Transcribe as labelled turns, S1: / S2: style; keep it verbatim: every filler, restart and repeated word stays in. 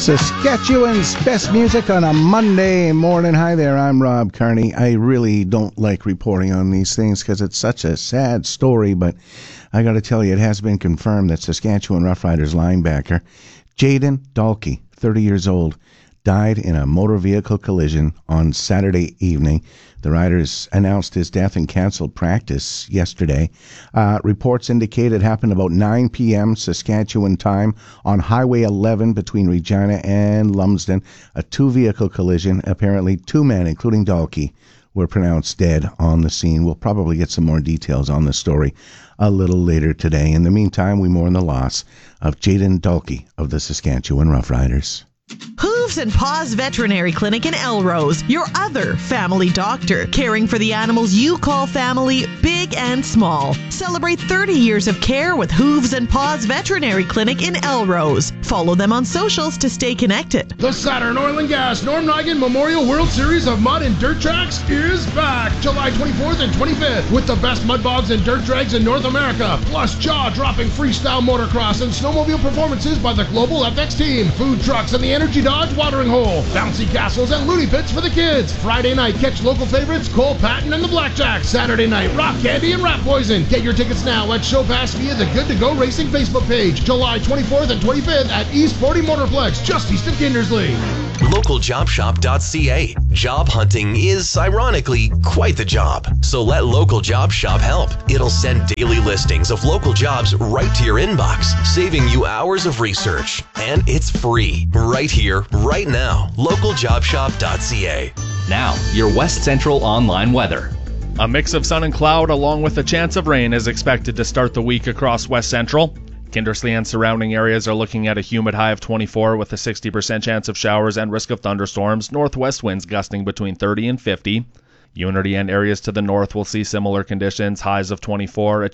S1: Saskatchewan's best music on a Monday morning. Hi there, I'm Rob Carney. I really don't like reporting on these things because it's such a sad story, but I got to tell you, it has been confirmed that Saskatchewan Roughriders linebacker Jayden Dalkey, thirty years old, died in a motor vehicle collision on Saturday evening. The Riders announced his death and canceled practice yesterday. Uh, reports indicate it happened about nine p.m. Saskatchewan time on Highway eleven between Regina and Lumsden. A two-vehicle collision. Apparently two men, including Dalkey, were pronounced dead on the scene. We'll probably get some more details on the story a little later today. In the meantime, we mourn the loss of Jayden Dalkey of the Saskatchewan Roughriders.
S2: Hooves and Paws Veterinary Clinic in Elrose, your other family doctor, caring for the animals you call family, big and small. Celebrate thirty years of care with Hooves and Paws Veterinary Clinic in Elrose. Follow them on socials to stay connected.
S3: The Saturn Oil and Gas Norm Nigan Memorial World Series of Mud and Dirt Tracks is back July twenty-fourth and twenty-fifth with the best mud bogs and dirt drags in North America, plus jaw-dropping freestyle motocross and snowmobile performances by the Global F X team, food trucks and the Energy Dodge watering hole, bouncy castles and loony pits for the kids. Friday night, catch local favorites Cole Patton and the Blackjacks. Saturday night, Rock Candy and Rat Poison. Get your tickets now at Show Pass via the Good to Go Racing Facebook page. July twenty-fourth and twenty-fifth at East forty Motorplex, just east of Kindersley.
S4: local job shop dot c a. Job hunting is, ironically, quite the job. So let Local Job Shop help. It'll send daily listings of local jobs right to your inbox, saving you hours of research. And it's free, right here, right now. local job shop dot c a.
S5: Now, your West Central online weather.
S6: A mix of sun and cloud along with a chance of rain is expected to start the week across West Central. Kindersley and surrounding areas are looking at a humid high of twenty-four with a sixty percent chance of showers and risk of thunderstorms, northwest winds gusting between thirty and fifty. Unity and areas to the north will see similar conditions, highs of twenty-four, a